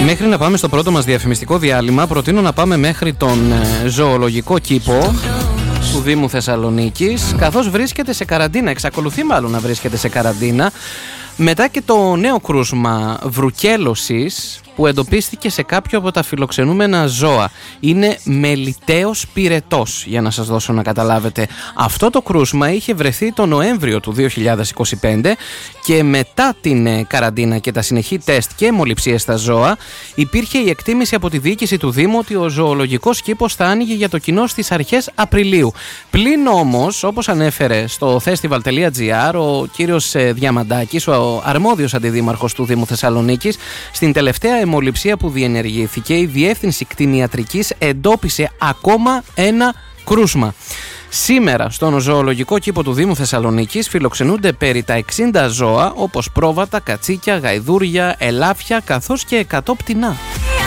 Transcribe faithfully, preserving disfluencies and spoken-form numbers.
Μέχρι να πάμε στο πρώτο μας διαφημιστικό διάλειμμα, προτείνω να πάμε μέχρι τον ε, ζωολογικό κήπο του Δήμου Θεσσαλονίκης, καθώς βρίσκεται σε καραντίνα, εξακολουθεί μάλλον να βρίσκεται σε καραντίνα, μετά και το νέο κρούσμα βρουκέλωσης που εντοπίστηκε σε κάποιο από τα φιλοξενούμενα ζώα. Είναι μελιτέος πυρετός, για να σας δώσω να καταλάβετε. Αυτό το κρούσμα είχε βρεθεί το Νοέμβριο του δύο χιλιάδες είκοσι πέντε και μετά την καραντίνα και τα συνεχή τεστ και αιμοληψίες στα ζώα, υπήρχε η εκτίμηση από τη διοίκηση του Δήμου ότι ο ζωολογικός κήπος θα άνοιγε για το κοινό στις αρχές Απριλίου. Πλην όμως, όπως ανέφερε στο festival τελεία gr ο κύριος Διαμαντάκης, ο αρμόδιος αντιδήμαρχος του Δήμου Θεσσαλονίκης, στην τελευταία αιμοληψία που διενεργήθηκε, η Διεύθυνση Κτηνιατρικής εντόπισε ακόμα ένα κρούσμα. Σήμερα στον ζωολογικό κήπο του Δήμου Θεσσαλονίκης φιλοξενούνται περί τα εξήντα ζώα, όπως πρόβατα, κατσίκια, γαϊδούρια, ελάφια καθώς και εκατό πτηνά.